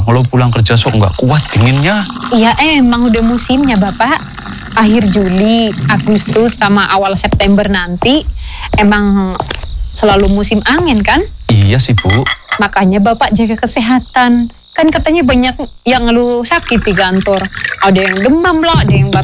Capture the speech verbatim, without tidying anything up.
Kalau pulang kerja sok nggak kuat dinginnya. Iya emang udah musimnya Bapak. Akhir Juli, Agustus sama awal September nanti emang selalu musim angin kan? Iya sih Bu. Makanya Bapak jaga kesehatan. Kan katanya banyak yang ngeluh sakit di kantor. Ada yang demam lah, ada yang